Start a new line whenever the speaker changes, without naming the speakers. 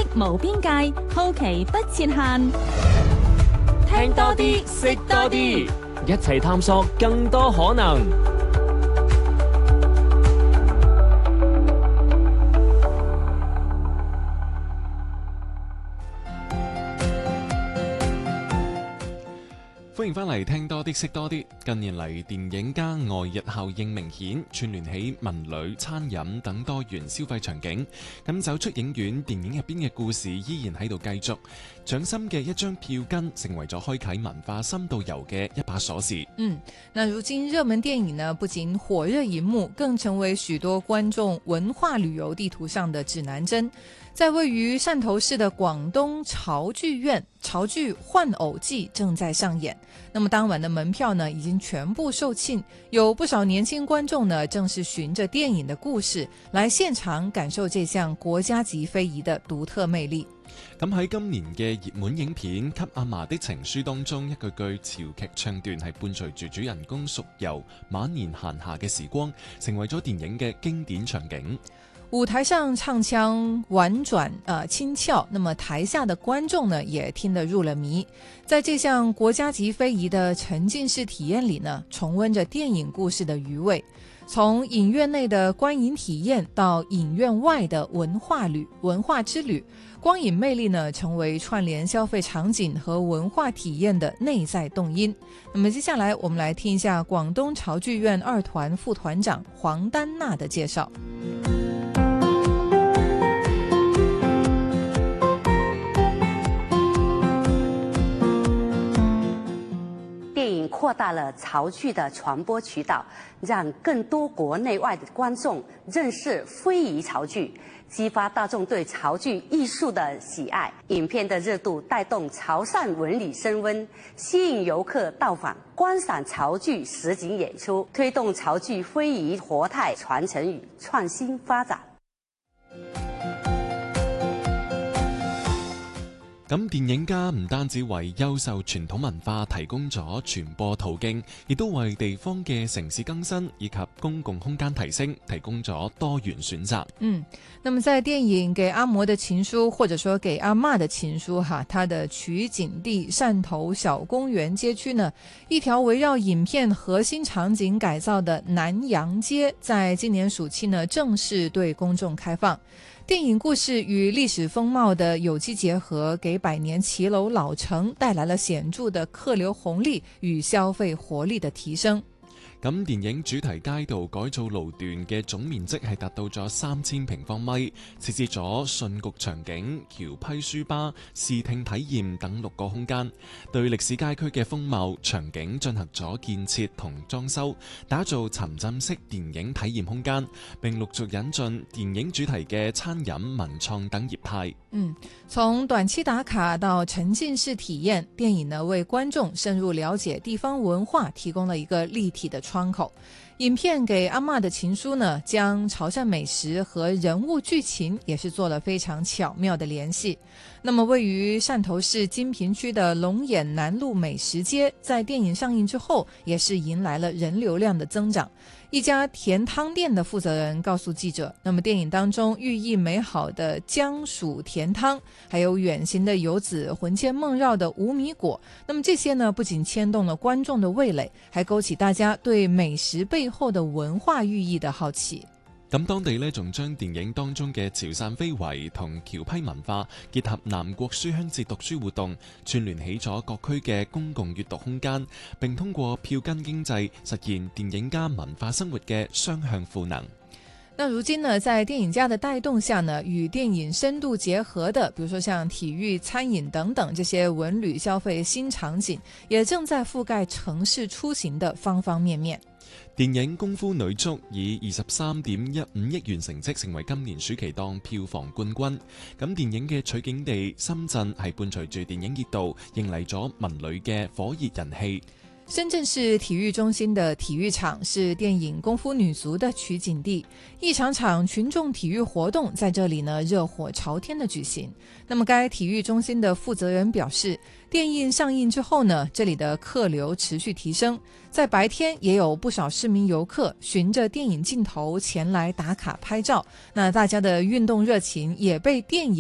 無邊界，好奇不設限。
聽多啲，識多啲，一齊探索更多可能。
歡迎翻嚟聽多啲識多啲。近年嚟電影加外溢效應明顯，串聯起文旅、餐飲等多元消費場景。咁走出影院，電影入邊嘅故事依然喺度繼續。掌心嘅一張票根成為咗開啟文化深度遊嘅一把鎖匙。
那如今熱門電影呢，不僅火熱熒幕，更成為許多觀眾文化旅遊地圖上的指南針。在位於汕頭市的廣東潮劇院，潮劇《換偶記》正在上演。那麼當晚的門票呢，已經全部售罄，有不少年輕觀眾呢，正是循着電影的故事來現場感受這項國家級非遺的獨特魅力。
咁喺今年嘅熱門影片《給阿嫲的情書》當中，一句句潮劇唱段係伴隨住主人公淑柔晚年閒暇嘅時光，成為咗電影嘅經典場景。
舞台上唱腔婉轉輕俏，那麼台下的觀眾呢也聽得入了迷。在這項國家級非遺的沉浸式體驗裏呢，重溫着電影故事的餘味。從影院內的觀影體驗到影院外的文化之旅，光影魅力呢成為串聯消費場景和文化體驗的內在動因。那麼接下來我們來聽一下廣東潮劇院二團副團長黃丹娜的介紹。
擴大了潮劇的傳播渠道，讓更多國內外的觀眾認識非遺潮劇，激發大眾對潮劇藝術的喜愛。影片的熱度帶動潮汕文旅升溫，吸引遊客到訪觀賞潮劇實景演出，推動潮劇非遺活態傳承與創新發展。
咁電影家唔單止為優秀傳統文化提供咗傳播途徑，亦都為地方嘅城市更新以及公共空間提升提供咗多元選擇。
那麼在電影《給阿嬤的情書》或者說《給阿嬤的情書》它的取景地汕頭小公園街區呢，一條圍繞影片核心場景改造的南洋街，在今年暑期呢正式對公眾開放。電影故事與歷史風貌的有機結合，給百年騎樓老城帶來了顯著的客流紅利與消費活力的提升。
咁電影主題街道改造路段嘅總面積係達到咗3000平方米，設置咗信局場景、橋批書吧、視聽體驗等6個空間，對歷史街區嘅風貌場景進行咗建設同裝修，打造沉浸式電影體驗空間，並陸續引進電影主題嘅餐飲、文創等業態。
從短期打卡到沉浸式體驗，電影呢為觀眾深入了解地方文化提供了一個立體的窗口。影片《給阿嬤的情書》呢，將潮汕美食和人物劇情也是做了非常巧妙的聯繫。那麼位於汕頭市金屏區的龍眼南路美食街，在電影上映之後，也是迎來了人流量的增長。一家甜湯店的負責人告訴記者，那麼電影當中寓意美好的薑薯甜湯，還有遠行的遊子魂牽夢繞的無米果，那麼這些呢不僅牽動了觀眾的味蕾，還勾起大家對美食背後的文化寓意的好奇。
咁當地呢，仲將電影當中嘅潮汕非遺同僑批文化結合南國書香節讀書活動，串聯起咗各區嘅公共閱讀空間，並通過票根經濟實現電影加文化生活嘅雙向賦能。
那如今呢，在電影家的帶動下呢，與電影深度結合的，比如說像體育、餐飲等等這些文旅消費新場景，也正在覆蓋城市出行的方方面面。
電影《功夫女足》以23.15億元成績成為今年暑期檔票房冠軍。咁電影嘅取景地深圳係伴隨住電影熱度，迎嚟咗文旅嘅火熱人氣。
深圳市體育中心的體育場是電影《功夫女足》的取景地，一場場群眾體育活動在這裡呢熱火朝天的舉行。那麼該體育中心的負責人表示，電影上映之後呢，這裡的客流持續提升，在白天也有不少市民遊客循着電影鏡頭前來打卡拍照，那大家的運動熱情也被電影